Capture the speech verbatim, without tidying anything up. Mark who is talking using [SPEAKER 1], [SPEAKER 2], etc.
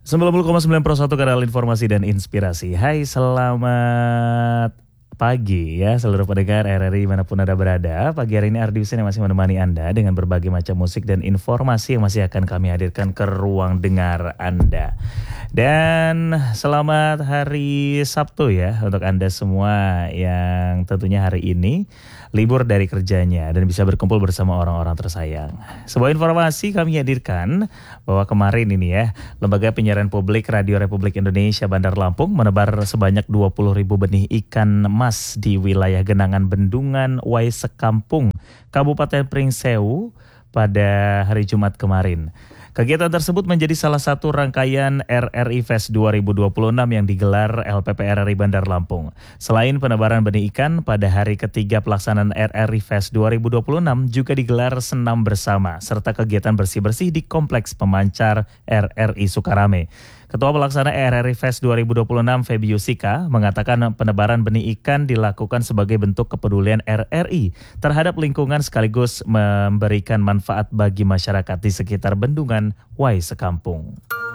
[SPEAKER 1] sembilan puluh koma sembilan Pro satu Kanal Informasi dan Inspirasi. Hai, selamat pagi ya seluruh pendengar R R I manapun Anda berada. Pagi hari ini Ardi Husein yang masih menemani Anda dengan berbagai macam musik dan informasi yang masih akan kami hadirkan ke ruang dengar Anda. Dan selamat hari Sabtu ya untuk Anda semua yang tentunya hari ini libur dari kerjanya dan bisa berkumpul bersama orang-orang tersayang. Sebuah informasi kami hadirkan bahwa kemarin ini ya, Lembaga Penyiaran Publik Radio Republik Indonesia Bandar Lampung menebar sebanyak dua puluh ribu benih ikan mas di wilayah genangan Bendungan Wai Sekampung, Kabupaten Pringsewu pada hari Jumat kemarin. Kegiatan tersebut menjadi salah satu rangkaian R R I Fest dua ribu dua puluh enam yang digelar L P P R R I Bandar Lampung. Selain penebaran benih ikan, pada hari ketiga pelaksanaan R R I Fest dua ribu dua puluh enam juga digelar senam bersama serta kegiatan bersih-bersih di Kompleks Pemancar R R I Sukarame. Ketua Pelaksana R R I Fest dua ribu dua puluh enam Feby Yusika mengatakan penebaran benih ikan dilakukan sebagai bentuk kepedulian R R I terhadap lingkungan sekaligus memberikan manfaat bagi masyarakat di sekitar Bendungan Wai Sekampung.